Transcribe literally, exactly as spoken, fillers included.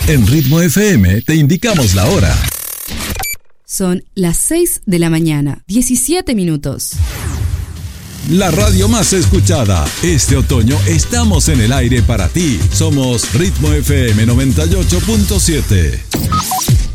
En Ritmo F M te indicamos la hora. Son las seis de la mañana, diecisiete minutos. La radio más escuchada. Este otoño estamos en el aire para ti. Somos Ritmo F M noventa y ocho punto siete.